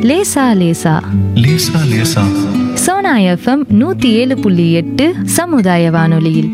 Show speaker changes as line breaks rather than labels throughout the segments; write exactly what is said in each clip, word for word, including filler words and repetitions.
லேசா லேசா
லேசா லேசா
சோனா எஃப்எம் நூத்தி ஏழு புள்ளி எட்டு சமுதாய வானொலியில்.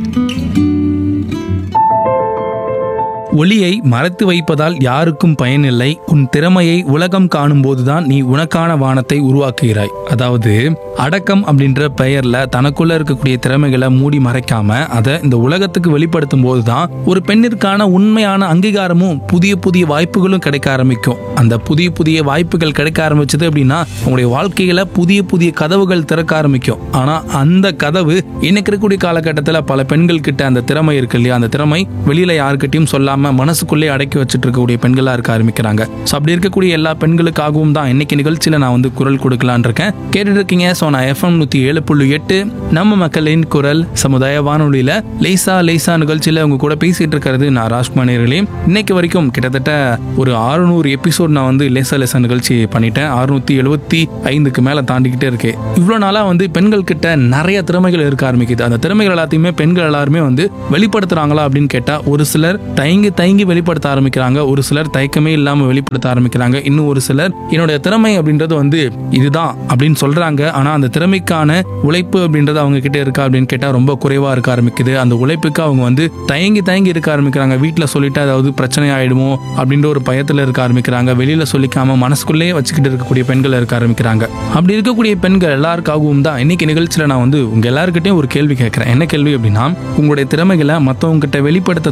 ஒளியை மறைத்து வைப்பதால் யாருக்கும் பயனில்லை. உன் திறமையை உலகம் காணும் போதுதான் நீ உனக்கான வானத்தை உருவாக்குகிறாய். அதாவது அடக்கம் அப்படின்ற பெயர்ல தனக்குள்ள இருக்கக்கூடிய திறமைகளை மூடி மறைக்காம அதை இந்த உலகத்துக்கு வெளிப்படுத்தும் போதுதான் ஒரு பெண்ணிற்கான உண்மையான அங்கீகாரமும் புதிய புதிய வாய்ப்புகளும் கிடைக்க ஆரம்பிக்கும். அந்த புதிய புதிய வாய்ப்புகள் கிடைக்க ஆரம்பிச்சது அப்படின்னா உங்களுடைய வாழ்க்கையில புதிய புதிய கதவுகள் திறக்க ஆரம்பிக்கும். ஆனா அந்த கதவு இன்னைக்கு இருக்கக்கூடிய காலகட்டத்தில் பல பெண்கள் கிட்ட அந்த திறமை இருக்கு இல்லையா, அந்த திறமை வெளியில யாருக்கிட்டையும் சொல்லாம மனசுக்குள்ளே அடக்கி வச்சுட்டு இருக்கக்கூடிய பெண்களா இருக்க ஆரம்பிக்கிறாங்க. ஸோ அப்படி இருக்கக்கூடிய எல்லா பெண்களுக்காகவும் தான் இன்னைக்கு நிகழ்ச்சியில நான் வந்து குரல் கொடுக்கலான் இருக்கேன். கேட்டுட்டு இருக்கீங்க சோனா எஃப்எம் நூத்தி ஏழு புள்ளி எட்டு நம்ம மக்களின் குரல் சமுதாய வானொலியில லேசா லேசா நிகழ்ச்சியில உங்க கூட பேசிட்டு இருக்கிறது நான் ராஜ்குமார் நேயர்களே. இன்னைக்கு வரைக்கும் கிட்டத்தட்ட ஒரு அறுநூறு எபிசோட் நான் வந்து லேசா லேசா நிகழ்ச்சி பண்ணிட்டேன். அறுநூத்தி எழுபத்தி ஐந்துக்கு மேல தாண்டிக்கிட்டே இருக்கு. இவ்வளவு நாளா வந்து பெண்கள் கிட்ட நிறைய திறமைகள் இருக்க ஆரம்பிக்குது. அந்த திறமைகள் எல்லாத்தையுமே பெண்கள் எல்லாருமே வந்து வெளிப்படுத்துறாங்களா அப்படின்னு கேட்டா ஒரு சிலர் தயங்கி தயங்கி வெளிப்படுத்த ஆரம்பிக்கிறாங்க, ஒரு சிலர் தயக்கமே இல்லாம வெளிப்படுத்த ஆரம்பிக்கிறாங்க, இன்னும் ஒரு சிலர் என்னுடைய திறமை அப்படின்றது வந்து இதுதான் அப்படின்னு சொல்றாங்க. ஆனா அந்த திறமைக்கான உழைப்பு அப்படின்றது அவங்க கிட்ட இருக்கா அப்படின்னு கேட்டா ரொம்ப குறைவா இருக்க ஆரம்பிக்குது. அந்த உழைப்புக்கு அவங்க வந்து தயங்கி தயங்கி இருக்க ஆரம்பிக்கிறாங்க. வீட்டுல சொல்லிட்டு அதாவது பிரச்சனை ஆயிடுமோ அப்படின்ற ஒரு பயத்துல இருக்க ஆரம்பிக்கிறாங்க. வெளியில சொல்லிக்காம மனசுக்குள்ளே வச்சுக்கிட்டு இருக்கக்கூடிய பெண்கள் இருக்க ஆரம்பிக்கிறாங்க. அப்படி இருக்கக்கூடிய பெண்கள் எல்லாருக்காகவும் தான் இன்னைக்கு நிகழ்ச்சியில நான் வந்து உங்க எல்லாருக்கிட்டையும் ஒரு கேள்வி கேட்கிறேன். என்ன கேள்வி அப்படின்னா, உங்களுடைய திறமைகளை மற்றவங்க கிட்ட வெளிப்படுத்த